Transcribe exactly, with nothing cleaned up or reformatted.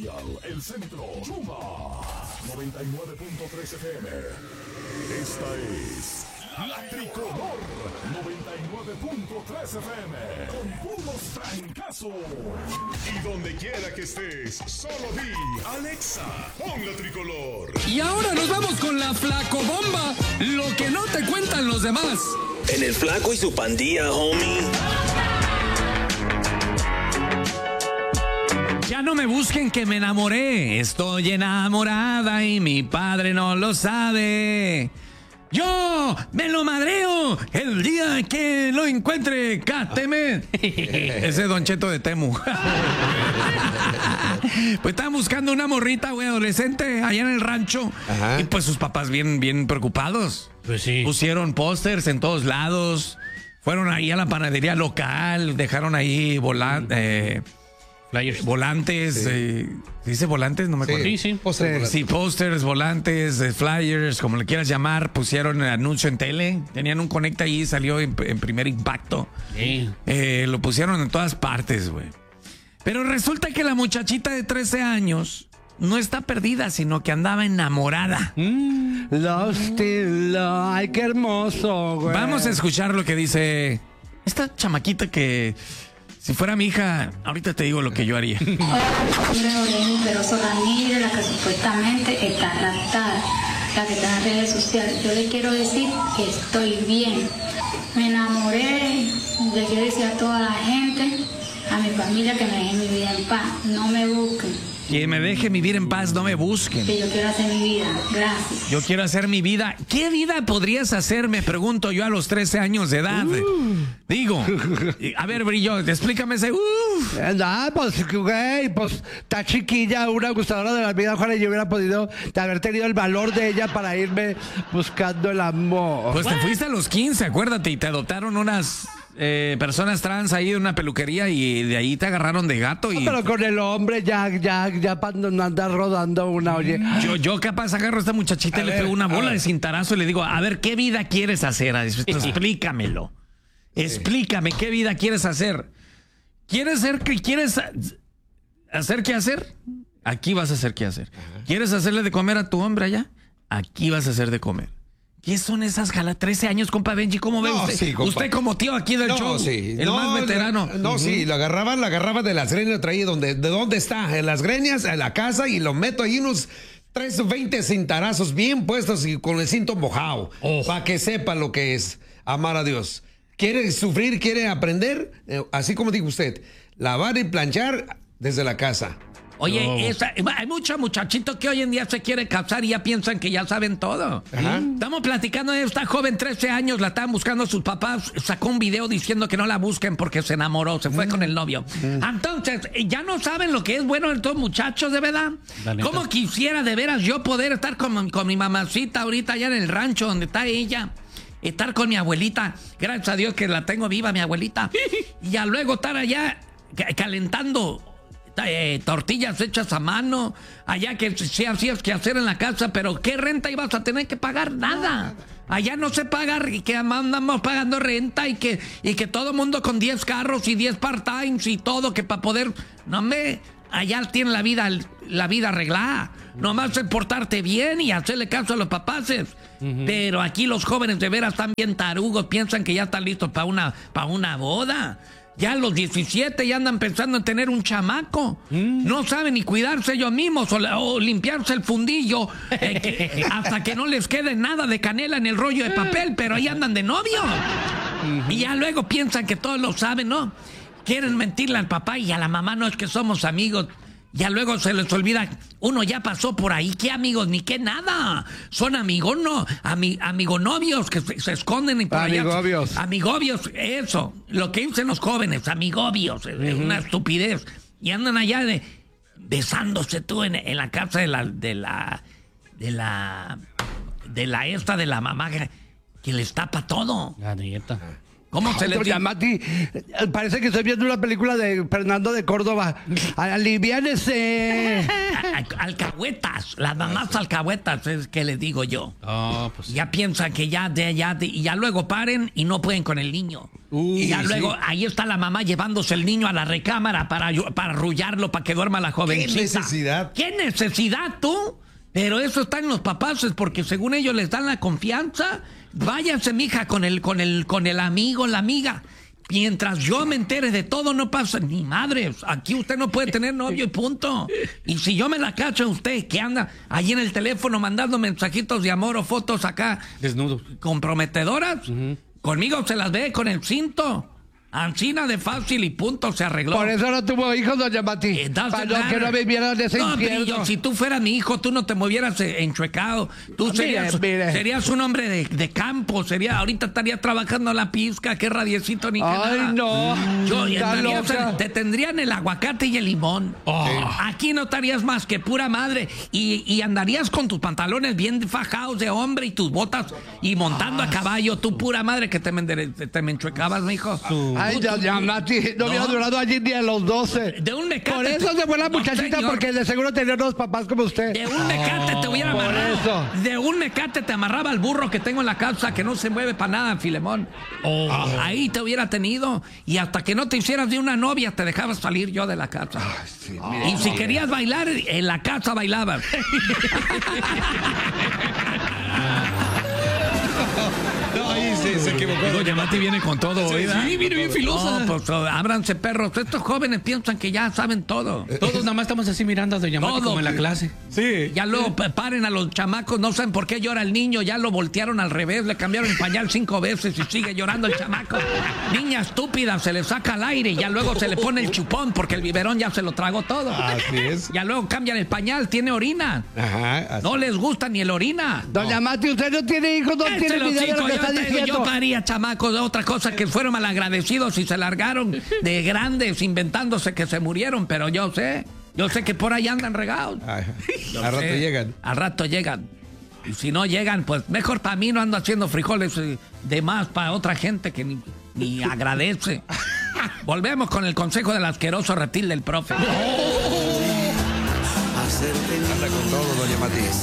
Royal, El Centro, Yuma, noventa y nueve punto tres F M. Esta es La Tricolor, noventa y nueve punto tres F M, con puros trancazos. Y donde quiera que estés, solo di, Alexa, pon La Tricolor. Y ahora nos vamos con la Flacobomba, lo que no te cuentan los demás. En el Flaco y su pandilla, homie. Ya no me busquen que me enamoré, estoy enamorada y mi padre no lo sabe. Yo me lo madreo el día que lo encuentre, cáteme. Ese Don Cheto de Temu. Pues estaban buscando una morrita, güey, adolescente allá en el rancho. Ajá. Y pues sus papás bien, bien preocupados. Pues sí. Pusieron pósters en todos lados. Fueron ahí a la panadería local, dejaron ahí volar... Eh, Flyers. Volantes, sí. eh, ¿dice volantes? No me acuerdo. Sí, sí. Posters, sí, posters, volantes, eh, flyers, como le quieras llamar. Pusieron el anuncio en tele. Tenían un conecta ahí, salió en, en Primer Impacto. Sí. Eh, lo pusieron en todas partes, güey. Pero resulta que la muchachita de trece años no está perdida, sino que andaba enamorada. Mm. Love still love. Ay, qué hermoso, güey. Vamos a escuchar lo que dice esta chamaquita que... Si fuera mi hija, ahorita te digo lo que yo haría. Hola, pero soy la niña, la que supuestamente está raptada, la que está en las redes sociales. Yo le quiero decir que estoy bien. Me enamoré, le quiero decir a toda la gente, a mi familia, que me dejen mi vida en paz. No me busquen. Que me deje vivir en paz, no me busquen. Que yo quiero hacer mi vida. Gracias. Yo quiero hacer mi vida. ¿Qué vida podrías hacer? Me pregunto yo a los trece años de edad. Uh. Digo, a ver, Brillo, explícame ese. Uh. Nada, pues, güey, pues, está chiquilla, una gustadora de la vida. Ojalá yo hubiera podido haber tenido el valor de ella para irme buscando el amor. Pues te fuiste a los quince, acuérdate, y te adoptaron unas... Eh, personas trans ahí de una peluquería y de ahí te agarraron de gato y... No, pero con el hombre ya, ya, ya para no andar rodando una, oye. Yo, yo capaz agarro a esta muchachita a y ver, le pego una bola de cintarazo y le digo, a ver, ¿qué vida quieres hacer? Explícamelo. Explícame, ¿qué vida quieres hacer? ¿Quieres ser que quieres hacer qué hacer? Aquí vas a hacer qué hacer. ¿Quieres hacerle de comer a tu hombre allá? Aquí vas a hacer de comer. ¿Qué son esas jalas? trece años, compa Benji, ¿cómo ve no, usted? Sí, usted como tío aquí del no, show, sí. el no, más veterano. No, uh-huh. sí, lo agarraba, lo agarraba de las greñas, traía donde, ¿de dónde está? En las greñas, en la casa, y lo meto ahí unos tres o veinte cintarazos bien puestos y con el cinto mojado, oh. para que sepa lo que es amar a Dios. ¿Quiere sufrir, quiere aprender? Eh, así como dijo usted, lavar y planchar desde la casa. Oye, no. esa, hay muchos muchachitos que hoy en día se quieren casar y ya piensan que ya saben todo. Ajá. Estamos platicando de esta joven, trece años, la estaban buscando sus papás, sacó un video diciendo que no la busquen porque se enamoró, se fue mm. con el novio. Mm. Entonces, ya no saben lo que es bueno en estos muchachos, de verdad. ¿Cómo quisiera de veras yo poder estar con, con mi mamacita ahorita allá en el rancho donde está ella? Estar con mi abuelita, gracias a Dios que la tengo viva, mi abuelita. Y ya luego estar allá calentando Eh, tortillas hechas a mano, allá que sí hacías que hacer en la casa, pero ¿qué renta ibas a tener que pagar? Nada. Allá no se paga, y que andamos pagando renta y que, y que todo mundo con diez carros y diez part-times y todo, que para poder, no me, allá tienen la vida, la vida arreglada. Nomás es portarte bien y hacerle caso a los papaces. Uh-huh. Pero aquí los jóvenes de veras están bien tarugos, piensan que ya están listos para una, para una boda. Ya a los diecisiete ya andan pensando en tener un chamaco. Mm. No saben ni cuidarse ellos mismos o, o limpiarse el fundillo eh, que, hasta que no les quede nada de canela en el rollo de papel, pero ahí andan de novio. Mm-hmm. Y ya luego piensan que todos lo saben, ¿no? Quieren mentirle al papá y a la mamá, no es que somos amigos. Ya luego se les olvida, uno ya pasó por ahí, ¿qué amigos? Ni qué nada. Son amigos, no, ami, amigonovios que se, se esconden y por amigobios. allá. Amigobios, eso, lo que dicen los jóvenes, amigobios, uh-huh. Es una estupidez. Y andan allá de besándose tú en, en la casa de la, de la, de la, de la esta de la mamá que, que les tapa todo. La nieta. ¿Cómo se les Doña dice? Mati, parece que estoy viendo una película de Fernando de Córdoba. Aliviánese. Alcahuetas, las mamás alcahuetas es que les digo yo. Oh, pues. Ya piensan que ya, de, ya, de, y ya luego paren y no pueden con el niño. Uy, y ya sí. luego ahí está la mamá llevándose el niño a la recámara para, para arrullarlo, para que duerma la jovencita. ¿Qué necesidad? ¿Qué necesidad tú? Pero eso está en los papás, es porque según ellos les dan la confianza. Váyanse, mija, con el, con el, con el amigo, la amiga. Mientras yo me entere de todo, no pasa ni madres. Aquí usted no puede tener novio y punto. Y si yo me la cacho a usted que anda ahí en el teléfono mandando mensajitos de amor o fotos acá Desnudo. comprometedoras, uh-huh. conmigo se las ve con el cinto. Ancina de fácil y punto, se arregló. Por eso no tuvo hijos, doña Mati. Para no, que no vivieran de ese no, infierno. Brillo, si tú fueras mi hijo, tú no te movieras enchuecado. Tú serías, mire, mire. serías un hombre de, de campo. Sería, ahorita estaría trabajando en la pizca, qué radiecito ni qué Ay, nada. no. Yo, Está estarías, loca. te tendrían el aguacate y el limón. Oh. Aquí no estarías más que pura madre. Y, y andarías con tus pantalones bien fajados de hombre y tus botas y montando ah, a caballo. Tú pura madre que te me, te, te me enchuecabas, mijo. Ay, tú, doña Mati. No, no hubiera durado allí ni a los doce. De un mecate. Por eso se fue la no, muchachita, señor. porque de seguro tenía unos papás como usted. De un mecate te hubiera por amarrado. eso. De un mecate te amarraba el burro que tengo en la casa que no se mueve para nada, Filemón. Oh. Ahí te hubiera tenido. Y hasta que no te hicieras de una novia, te dejabas salir yo de la casa. Ay, sí, y si mira. Querías bailar, en la casa bailabas. No, ahí se, se equivocó. Doña Mati viene con todo, Sí, ¿verdad? sí, viene bien filosa. No, pues ábranse, perros. Estos jóvenes piensan que ya saben todo. Todos nada más estamos así mirando a Doña Mati Todo. como en la clase. Sí. Ya luego paren a los chamacos, no saben por qué llora el niño, ya lo voltearon al revés, le cambiaron el pañal cinco veces y sigue llorando el chamaco. Niña estúpida, se le saca al aire y ya luego se le pone el chupón porque el biberón ya se lo tragó todo. Así es. Ya luego cambian el pañal, tiene orina. Ajá. Así. No les gusta ni el orina. Doña No. Mati, usted no tiene hijos, no Este tiene los ni idea de lo chicos, que yo, está te- diciendo. yo paría chamacos de otra cosa que fueron malagradecidos y se largaron de grandes inventándose que se murieron, pero yo sé, yo sé que por ahí andan regados. Ay, Yo al rato sé, llegan. Al rato llegan. Y si no llegan, pues mejor para mí no ando haciendo frijoles eh, de más para otra gente que ni, ni agradece. Volvemos con el consejo del asqueroso reptil del profe. Anda con todo, doña Mati.